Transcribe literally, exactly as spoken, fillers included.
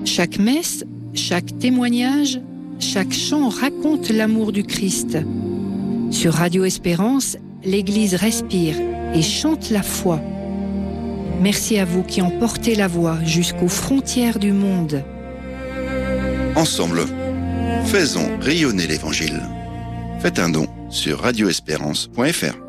Chaque messe, chaque témoignage, chaque chant raconte l'amour du Christ. Sur Radio Espérance, l'Église respire et chante la foi. Merci à vous qui en portez la voix jusqu'aux frontières du monde. Ensemble, faisons rayonner l'Évangile. Faites un don sur radio espérance point f r.